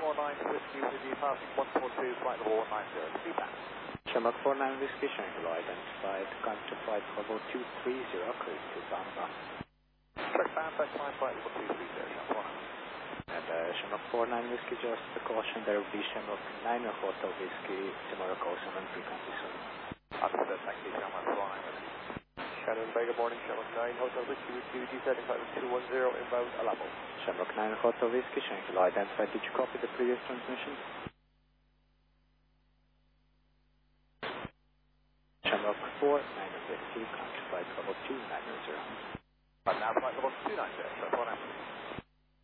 49 Whiskey with you, passing 142, flight level 190, feedback. Shamrock 49 Whiskey, Shanghai identified, climb to flight level 230, cruise to Bamba. Correct, Bamba, climb flight level 230, Shamrock 49. And Shamrock 49 Whiskey, just a caution, there will be Shamrock 9 Hotel Whiskey, tomorrow caution and frequency soon. Understood, thank you, Shamrock 49. Shannon Bay, good morning, Shamrock 9 Hotel Whiskey with you, descending flight 210, inbound Aleppo. Shamrock 9 Hotel Whiskey, Shanghai identified, did you copy the previous transmission? Shamrock 4, 9 Whiskey, climb to flight level 290. Now flight level 290, Shamrock 49.